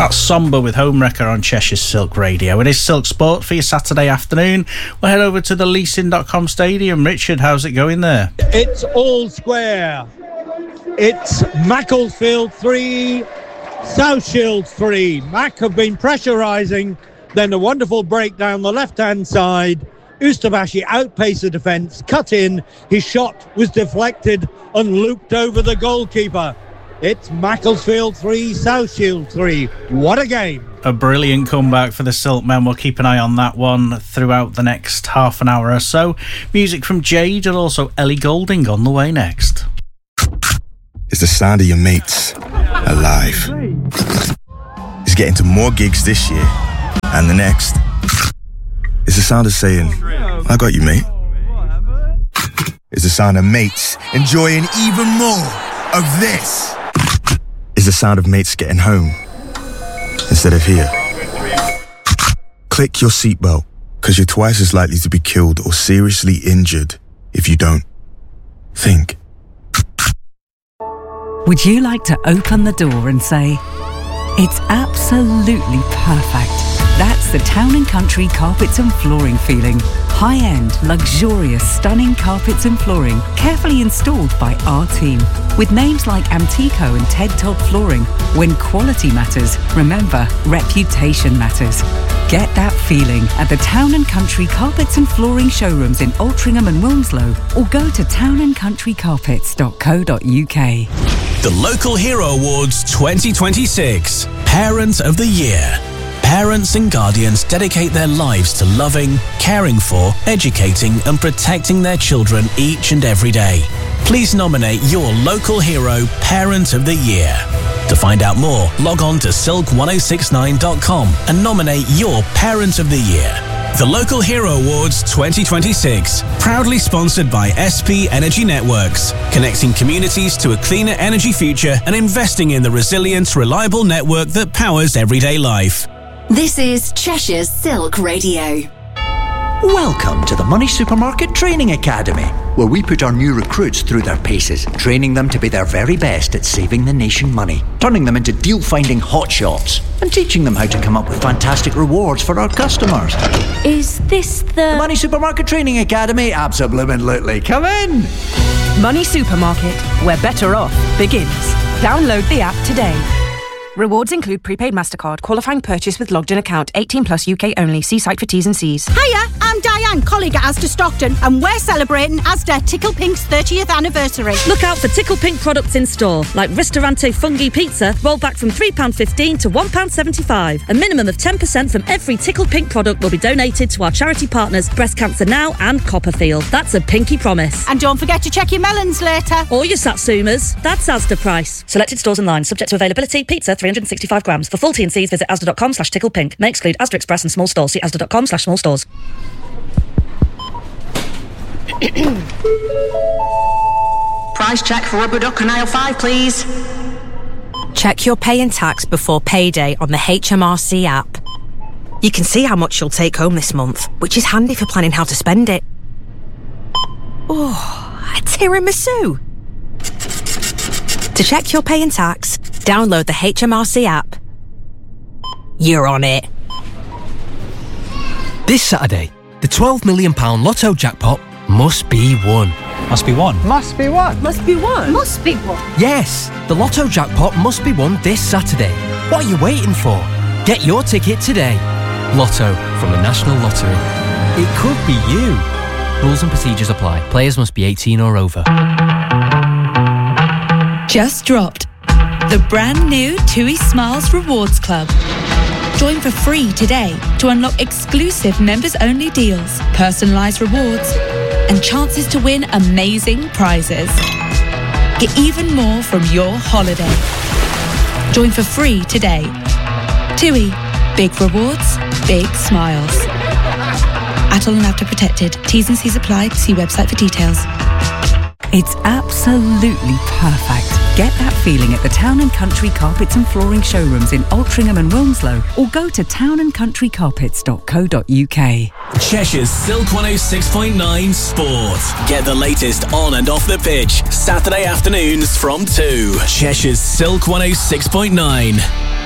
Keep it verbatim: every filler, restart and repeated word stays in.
That's Somber with Homewrecker on Cheshire Silk Radio. It is Silk Sport for your Saturday afternoon. We'll head over to the leasing dot com stadium. Richard, how's it going there? It's all square. It's Macclesfield three, South Shields three. Mac have been pressurising, then a wonderful break down the left-hand side. Ustabashi outpaced the defence, cut in, his shot was deflected and looped over the goalkeeper. It's Macclesfield three, South Shields three. What a game. A brilliant comeback for the Silk men. We'll keep an eye on that one throughout the next half an hour or so. Music from Jade and also Ellie Goulding on the way next. It's the sound of your mates alive. It's getting to more gigs this year and the next. It's the sound of saying, I got you, mate. It's the sound of mates enjoying even more of this. It's the sound of mates getting home instead of here. Click your seatbelt, because you're twice as likely to be killed or seriously injured if you don't. Think. Would you like to open the door and say, it's absolutely perfect? That's the Town and Country Carpets and Flooring feeling. High-end, luxurious, stunning carpets and flooring, carefully installed by our team. With names like Amtico and Ted Todd Flooring, when quality matters, remember, reputation matters. Get that feeling at the Town and Country Carpets and Flooring showrooms in Altrincham and Wilmslow, or go to town and country carpets dot co dot uk. The Local Hero Awards twenty twenty-six. Parent of the Year. Parents and guardians dedicate their lives to loving, caring for, educating and protecting their children each and every day. Please nominate your local hero Parent of the Year. To find out more, log on to silk ten sixty-nine dot com and nominate your Parent of the Year. The Local Hero Awards twenty twenty-six, proudly sponsored by S P Energy Networks, connecting communities to a cleaner energy future and investing in the resilient, reliable network that powers everyday life. This is Cheshire's Silk Radio. Welcome to the Money Supermarket Training Academy, where we put our new recruits through their paces, training them to be their very best at saving the nation money, turning them into deal-finding hotshots, and teaching them how to come up with fantastic rewards for our customers. Is this the... The Money Supermarket Training Academy? Absolutely. Come in! Money Supermarket, where better off begins. Download the app today. Rewards include prepaid MasterCard, qualifying purchase with logged-in account, eighteen plus U K only. See site for T's and C's. Hiya, I'm Diane, colleague at Asda Stockton, and we're celebrating Asda Tickle Pink's thirtieth anniversary. Look out for Tickle Pink products in store, like Ristorante Fungi Pizza, rolled back from three pounds fifteen to one pound seventy-five. A minimum of ten percent from every Tickle Pink product will be donated to our charity partners, Breast Cancer Now and Copperfield. That's a pinky promise. And don't forget to check your melons later. Or your Satsumas. That's Asda price. Selected stores online, subject to availability. Pizza, three hundred sixty-five grams. For full T and C's, visit asda.com slash ticklepink. May exclude Asda Express and small stores. See asda.com slash small stores. Price check for rubber duck on aisle five, please. Check your pay and tax before payday on the H M R C app. You can see how much you'll take home this month, which is handy for planning how to spend it. Oh, a tiramisu. To check your pay and tax, download the H M R C app. You're on it. This Saturday, the twelve million pounds Lotto jackpot must be won. Must be won. Must be won. Must be won. Must be won. Yes, the Lotto jackpot must be won this Saturday. What are you waiting for? Get your ticket today. Lotto from the National Lottery. It could be you. Rules and procedures apply. Players must be eighteen or over. Just dropped the brand new TUI Smiles Rewards Club. Join for free today to unlock exclusive members-only deals, personalised rewards, and chances to win amazing prizes. Get even more from your holiday. Join for free today. TUI. Big rewards, big smiles. Atoll and After Protected. T's and C's apply. See website for details. It's absolutely perfect. Get that feeling at the Town and Country Carpets and Flooring showrooms in Altrincham and Wilmslow, or go to town and country carpets dot co dot uk. Cheshire's Silk one oh six point nine Sport. Get the latest on and off the pitch, Saturday afternoons from two. Cheshire's Silk one oh six point nine.